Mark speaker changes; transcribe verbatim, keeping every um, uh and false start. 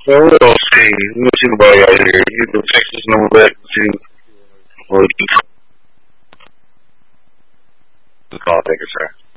Speaker 1: So we'll see. We'll see what I got here. Get the Texas number back to or the call taker, sir.